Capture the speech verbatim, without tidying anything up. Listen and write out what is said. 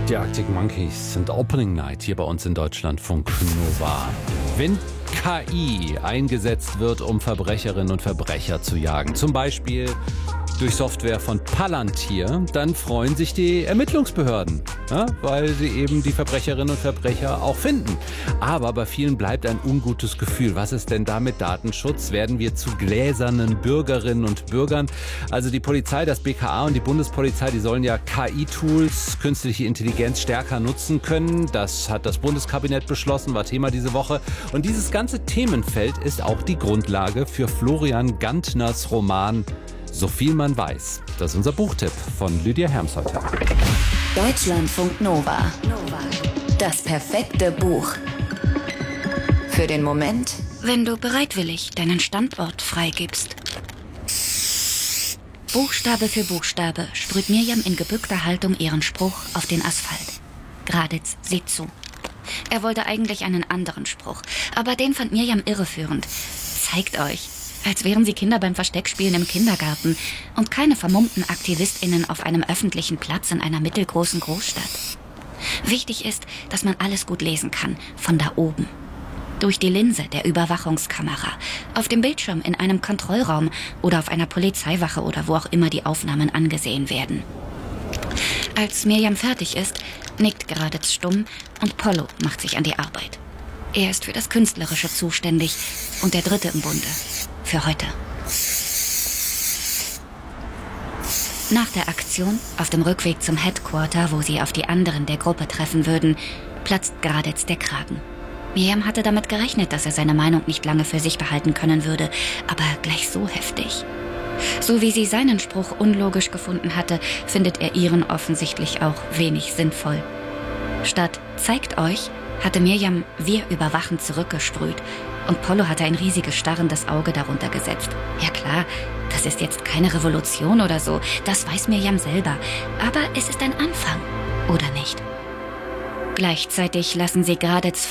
Die Arctic Monkeys sind Opening Night hier bei uns in Deutschlandfunk Nova. Wenn K I eingesetzt wird, um Verbrecherinnen und Verbrecher zu jagen, zum Beispiel durch Software von Palantir, dann freuen sich die Ermittlungsbehörden, ja, weil sie eben die Verbrecherinnen und Verbrecher auch finden. Aber bei vielen bleibt ein ungutes Gefühl. Was ist denn da mit Datenschutz? Werden wir zu gläsernen Bürgerinnen und Bürgern? Also die Polizei, das B K A und die Bundespolizei, die sollen ja K I-Tools, künstliche Intelligenz stärker nutzen können. Das hat das Bundeskabinett beschlossen, war Thema diese Woche. Und dieses ganze Themenfeld ist auch die Grundlage für Florian Gantners Roman So viel man weiß. Das ist unser Buchtipp von Lydia Herms heute. Deutschlandfunk Nova. Das perfekte Buch. Für den Moment, wenn du bereitwillig deinen Standort freigibst. Buchstabe für Buchstabe sprüht Mirjam in gebückter Haltung ihren Spruch auf den Asphalt. Graditz sieht zu. Er wollte eigentlich einen anderen Spruch, aber den fand Mirjam irreführend. Zeigt euch. Als wären sie Kinder beim Versteckspielen im Kindergarten und keine vermummten AktivistInnen auf einem öffentlichen Platz in einer mittelgroßen Großstadt. Wichtig ist, dass man alles gut lesen kann, von da oben. Durch die Linse der Überwachungskamera, auf dem Bildschirm in einem Kontrollraum oder auf einer Polizeiwache oder wo auch immer die Aufnahmen angesehen werden. Als Mirjam fertig ist, nickt Graditz stumm und Pollo macht sich an die Arbeit. Er ist für das Künstlerische zuständig und der Dritte im Bunde. Für heute. Nach der Aktion, auf dem Rückweg zum Headquarter, wo sie auf die anderen der Gruppe treffen würden, platzt Graditz der Kragen. Mirjam hatte damit gerechnet, dass er seine Meinung nicht lange für sich behalten können würde, aber gleich so heftig. So wie sie seinen Spruch unlogisch gefunden hatte, findet er ihren offensichtlich auch wenig sinnvoll. Statt "zeigt euch" hatte Mirjam "wir überwachen" zurückgesprüht und Pollo hatte ein riesiges starrendes Auge darunter gesetzt. Ja klar, das ist jetzt keine Revolution oder so, das weiß Mirjam selber, aber es ist ein Anfang, oder nicht? Gleichzeitig lassen sie Graditz